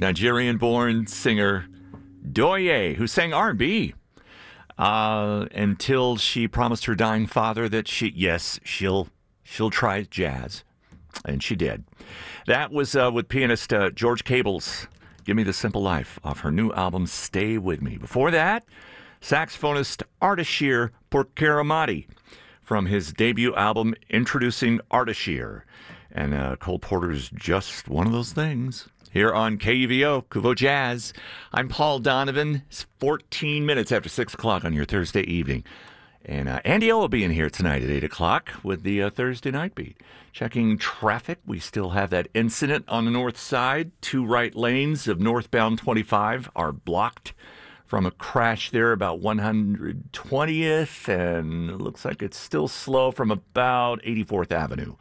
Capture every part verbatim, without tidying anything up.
Nigerian-born singer Doye, who sang R and B uh, until she promised her dying father that she, yes, she'll she'll try jazz, and she did. That was uh, with pianist uh, George Cable's "Give Me the Simple Life" off her new album "Stay With Me." Before that, saxophonist Ardashir Porkeramati from his debut album Introducing Ardashir. And uh, Cole Porter's just one of those things. Here on K U V O, Kuvo Jazz. I'm Paul Donovan. It's fourteen minutes after six o'clock on your Thursday evening. And uh, Andy O will be in here tonight at eight o'clock with the uh, Thursday Night Beat. Checking traffic. We still have that incident on the north side. Two right lanes of northbound twenty-five are blocked from a crash there about one hundred twentieth. And it looks like it's still slow from about eighty-fourth Avenue.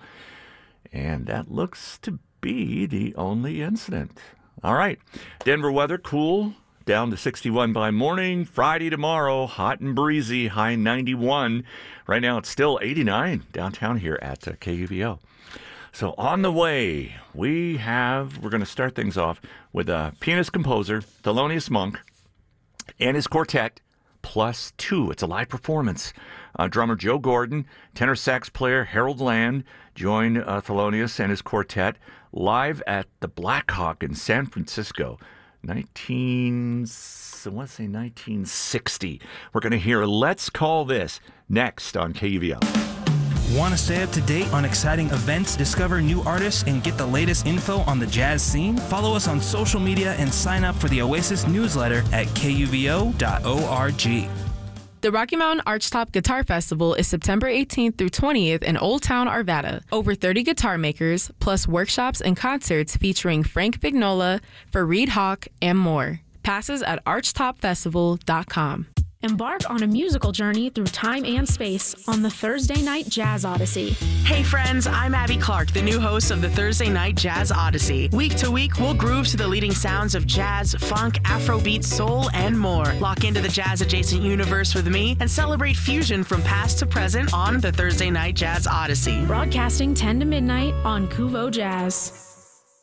And that looks to be the only incident. All right. Denver weather, cool, down to sixty-one by morning. Friday tomorrow, hot and breezy, high ninety-one. Right now it's still eighty-nine downtown here at uh, K U V O. So on the way, we have, we're going to start things off with a pianist-composer, Thelonious Monk, and his quartet, plus two. It's a live performance. Uh, drummer Joe Gordon, tenor sax player Harold Land join uh, Thelonious and his quartet live at the Black Hawk in San Francisco, nineteen, I want to say nineteen sixty. We're going to hear Let's Call This next on K U V O. Want to stay up to date on exciting events, discover new artists, and get the latest info on the jazz scene? Follow us on social media and sign up for the Oasis newsletter at K U V O dot org. The Rocky Mountain Archtop Guitar Festival is September eighteenth through twentieth in Old Town, Arvada. Over thirty guitar makers, plus workshops and concerts featuring Frank Vignola, Fareed Hawk, and more. Passes at archtop festival dot com. Embark on a musical journey through time and space on the Thursday Night Jazz Odyssey. Hey friends, I'm Abby Clark, the new host of the Thursday Night Jazz Odyssey. Week to week, we'll groove to the leading sounds of jazz, funk, Afrobeat, soul, and more. Lock into the jazz-adjacent universe with me and celebrate fusion from past to present on the Thursday Night Jazz Odyssey. Broadcasting ten to midnight on Kuvo Jazz.